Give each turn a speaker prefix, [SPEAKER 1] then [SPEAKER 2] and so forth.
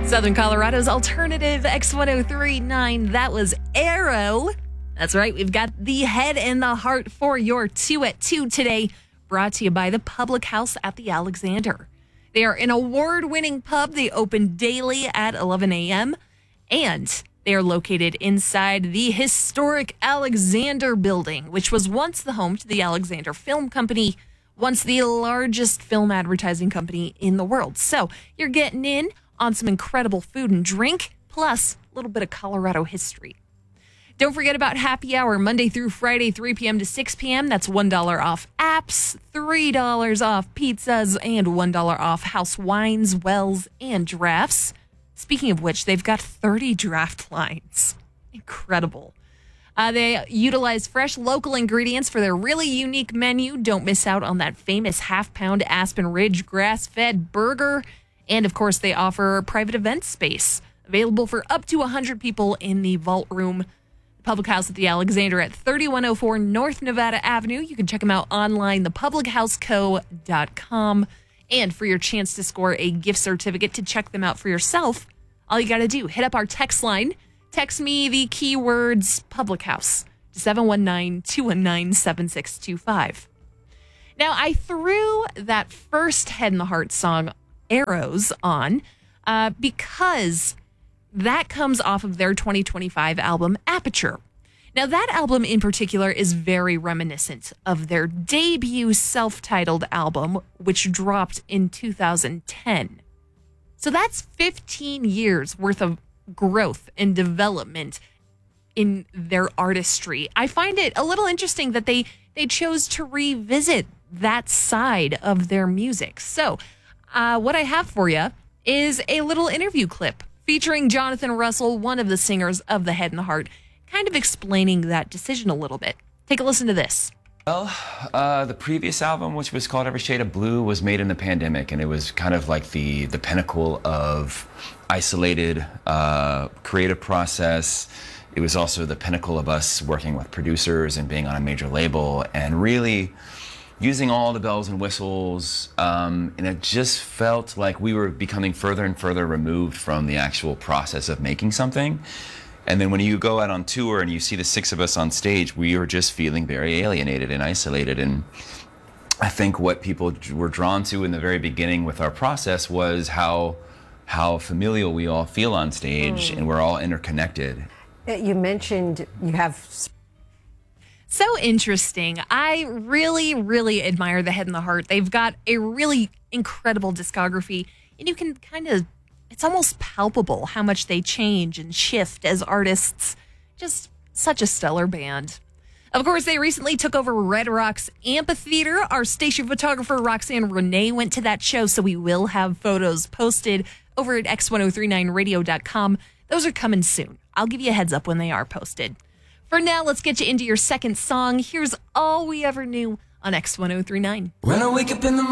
[SPEAKER 1] Southern Colorado's alternative X1039. That was Arrow. That's right. We've got the head and the heart for your 2 at 2 today, brought to you by the Public House at the Alexander. They are an award-winning pub. They open daily at 11 a.m. and they are located inside the historic Alexander building, which was once the home to the Alexander Film Company, once the largest film advertising company in the world. So you're getting in on some incredible food and drink, plus a little bit of Colorado history. Don't forget about happy hour Monday through Friday, 3 p.m. to 6 p.m. That's $1 off apps, $3 off pizzas, and $1 off house wines, wells, and drafts. Speaking of which, they've got 30 draft lines. Incredible. They utilize fresh local ingredients for their really unique menu. Don't miss out on that famous half-pound Aspen Ridge grass-fed burger. And, of course, they offer private event space available for up to 100 people in the Vault Room. Public House at the Alexander at 3104 North Nevada Avenue. You can check them out online, thepublichouseco.com. And for your chance to score a gift certificate to check them out for yourself, all you got to do, hit up our text line. Text me the keywords Public House to 719-219-7625. Now, I threw that first Head in the Heart song, Arrows, on because that comes off of their 2025 album, Aperture. Now, that album in particular is very reminiscent of their debut self-titled album, which dropped in 2010. So that's 15 years worth of growth and development in their artistry. I find it a little interesting that they chose to revisit that side of their music. So what I have for you is a little interview clip featuring Jonathan Russell, one of the singers of The Head and the Heart, kind of explaining that decision a little bit. Take a listen to this.
[SPEAKER 2] Well, the previous album, which was called Every Shade of Blue, was made in the pandemic, and it was kind of like the pinnacle of isolated creative process. It was also the pinnacle of us working with producers and being on a major label and really using all the bells and whistles, and it just felt like we were becoming further and further removed from the actual process of making something. And then when you go out on tour and you see the six of us on stage, we were just feeling very alienated and isolated. And I think what people were drawn to in the very beginning with our process was how familial we all feel on stage, and we're all interconnected.
[SPEAKER 3] You mentioned you have...
[SPEAKER 1] So interesting. I really, really admire The Head and the Heart. They've got a really incredible discography, and you can kind of, it's almost palpable how much they change and shift as artists. Just such a stellar band. Of course, they recently took over Red Rocks Amphitheater. Our station photographer, Roxanne Renee, went to that show, so we will have photos posted over at x1039radio.com. Those are coming soon. I'll give you a heads up when they are posted. For now, let's get you into your second song. Here's All We Ever Knew on X1039.
[SPEAKER 4] When I wake up in the